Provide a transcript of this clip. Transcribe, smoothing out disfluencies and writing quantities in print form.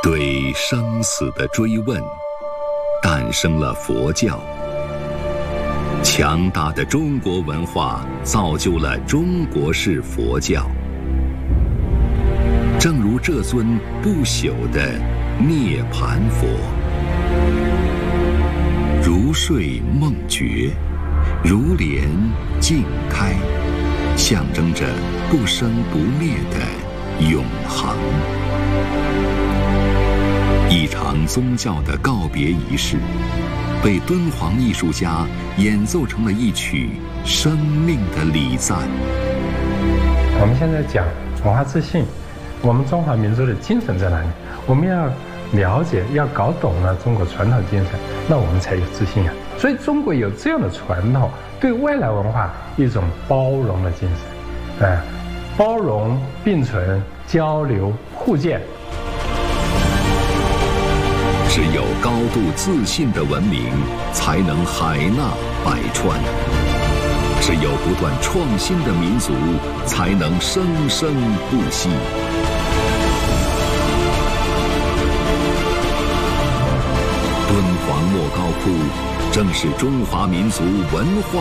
对生死的追问，诞生了佛教。强大的中国文化造就了中国式佛教。正如这尊不朽的涅槃佛，如睡梦觉，如莲静开，象征着不生不灭的永恒。一场宗教的告别仪式，被敦煌艺术家演奏成了一曲生命的礼赞。 我们现在讲文化自信，我们中华民族的精神在哪里？我们要了解，要搞懂了中国传统精神，那我们才有自信啊。所以中国有这样的传统，对外来文化一种包容的精神，包容并存，交流互鉴。 只有高度自信的文明，才能海纳百川；只有不断创新的民族，才能生生不息。敦煌莫高窟正是中华民族文化